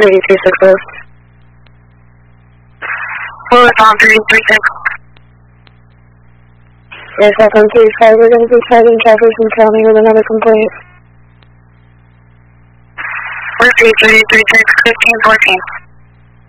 3236. Fluid on 336. Yes, FM 35, we're going to be citing Jefferson County with another complaint. 336, 1514.